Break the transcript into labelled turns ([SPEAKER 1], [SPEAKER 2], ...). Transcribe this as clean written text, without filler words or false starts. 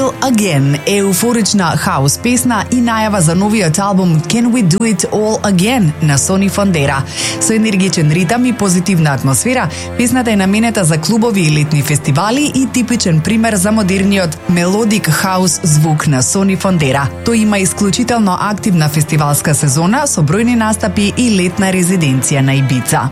[SPEAKER 1] All Again е еуфорична хаус песна и најава за новиот албум Can We Do It All Again на Сони Фондера. Со енергичен ритам и позитивна атмосфера, песната е наменета за клубови и летни фестивали и типичен пример за модерниот мелодик хаус звук на Сони Фондера. Тој има исклучително активна фестивалска сезона со бројни настапи и летна резиденција на Ибица.